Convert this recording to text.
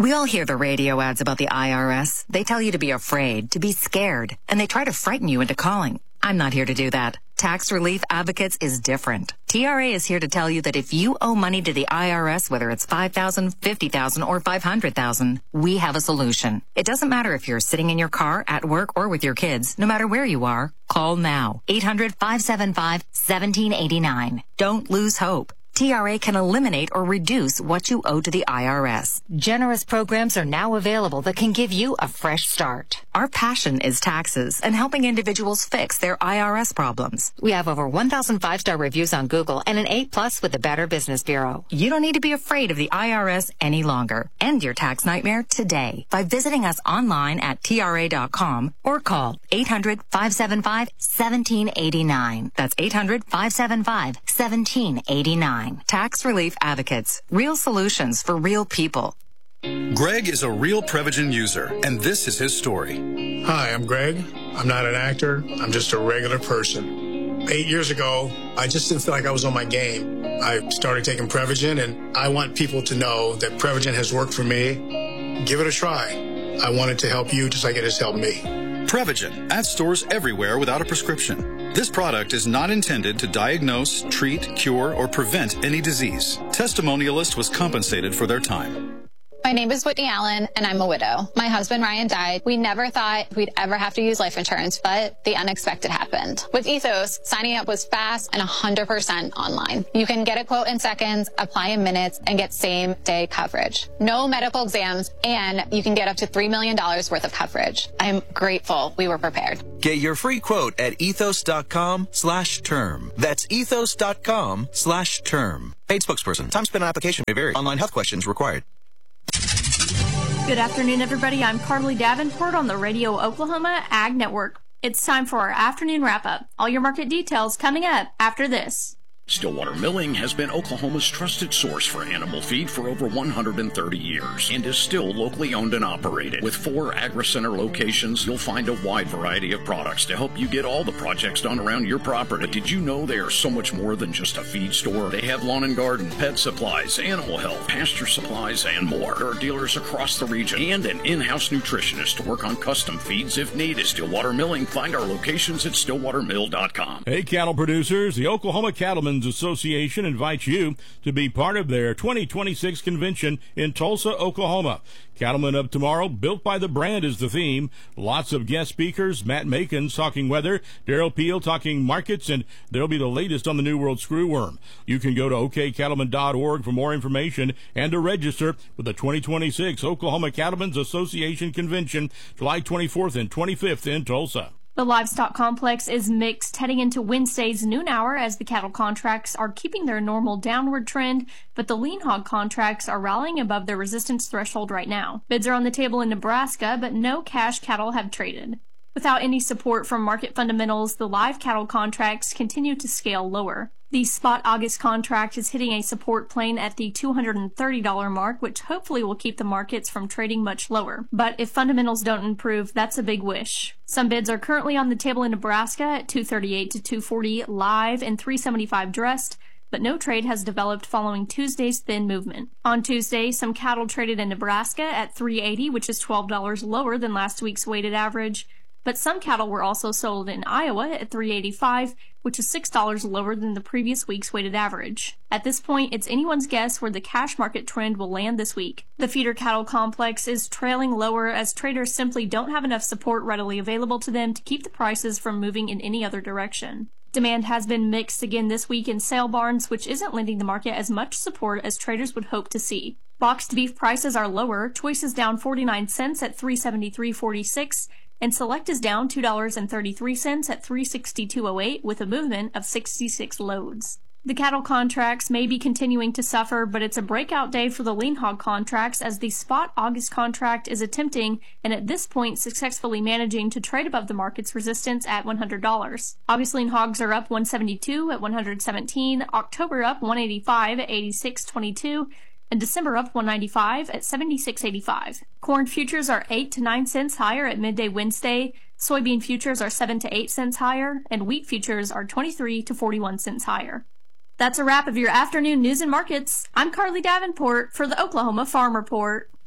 We all hear the radio ads about the IRS. They tell you to be afraid, to be scared, and they try to frighten you into calling. I'm not here to do that. Tax Relief Advocates is different. TRA is here to tell you that if you owe money to the IRS, whether it's $5,000, $50,000, or $500,000, we have a solution. It doesn't matter if you're sitting in your car, at work, or with your kids. No matter where you are, call now. 800-575-1789. Don't lose hope. TRA can eliminate or reduce what you owe to the IRS. Generous programs are now available that can give you a fresh start. Our passion is taxes and helping individuals fix their IRS problems. We have over 1,000 5-star reviews on Google and an A+ with the Better Business Bureau. You don't need to be afraid of the IRS any longer. End your tax nightmare today by visiting us online at TRA.com or call 800-575-1789. That's 800-575-1789. Tax Relief Advocates. Real solutions for real people. Greg is a real Prevagen user, and this is his story. Hi, I'm Greg. I'm not an actor. I'm just a regular person. 8 years ago, I just didn't feel like I was on my game. I started taking Prevagen, and I want people to know that Prevagen has worked for me. Give it a try. I wanted to help you just like it has helped me. Prevagen at stores everywhere without a prescription. This product is not intended to diagnose, treat, cure, or prevent any disease. Testimonialist was compensated for their time. My name is Whitney Allen, and I'm a widow. My husband, Ryan, died. We never thought we'd ever have to use life insurance, but the unexpected happened. With Ethos, signing up was fast and 100% online. You can get a quote in seconds, apply in minutes, and get same-day coverage. No medical exams, and you can get up to $3 million worth of coverage. I'm grateful we were prepared. Get your free quote at ethos.com/term. That's ethos.com/term. Paid spokesperson. Time spent on application may vary. Online health questions required. Good afternoon, everybody. I'm Carly Davenport on the Radio Oklahoma Ag Network. It's time for our afternoon wrap-up. All your market details coming up after this. Stillwater Milling has been Oklahoma's trusted source for animal feed for over 130 years and is still locally owned and operated. With 4 AgriCenter locations, you'll find a wide variety of products to help you get all the projects done around your property. But did you know they are so much more than just a feed store? They have lawn and garden, pet supplies, animal health, pasture supplies, and more. There are dealers across the region and an in-house nutritionist to work on custom feeds if needed. Stillwater Milling. Find our locations at stillwatermill.com. Hey, cattle producers, the Oklahoma Cattlemen's Association invites you to be part of their 2026 convention in Tulsa, Oklahoma. Cattlemen of Tomorrow, Built by the Brand is the theme. Lots of guest speakers, Matt Makins talking weather, Darrell Peel talking markets, and there'll be the latest on the New World Screwworm. You can go to okcattlemen.org for more information and to register for the 2026 Oklahoma Cattlemen's Association Convention, July 24th and 25th in Tulsa. The livestock complex is mixed heading into Wednesday's noon hour as the cattle contracts are keeping their normal downward trend, but the lean hog contracts are rallying above their resistance threshold right now. Bids are on the table in Nebraska, but no cash cattle have traded. Without any support from market fundamentals, the live cattle contracts continue to scale lower. The spot August contract is hitting a support plane at the $230 mark, which hopefully will keep the markets from trading much lower. But if fundamentals don't improve, that's a big wish. Some bids are currently on the table in Nebraska at $238 to $240 live and $375 dressed, but no trade has developed following Tuesday's thin movement. On Tuesday, some cattle traded in Nebraska at $380, which is $12 lower than last week's weighted average. But some cattle were also sold in Iowa at $385, which is $6 lower than the previous week's weighted average. At this point, it's anyone's guess where the cash market trend will land this week. The feeder cattle complex is trailing lower as traders simply don't have enough support readily available to them to keep the prices from moving in any other direction. Demand has been mixed again this week in sale barns, which isn't lending the market as much support as traders would hope to see. Boxed beef prices are lower, choice is down 49 cents at $373.46, and select is down $2.33 at $362.08 with a movement of 66 loads. The cattle contracts may be continuing to suffer, but it's a breakout day for the lean hog contracts as the spot August contract is attempting and at this point successfully managing to trade above the market's resistance at $100. August lean hogs are up 172 at 117, October up 185 at 86.22, and December up 195 at 76.85. Corn futures are 8 to 9 cents higher at midday Wednesday, soybean futures are 7 to 8 cents higher, and wheat futures are 23 to 41 cents higher. That's a wrap of your afternoon news and markets. I'm Carly Davenport for the Oklahoma Farm Report.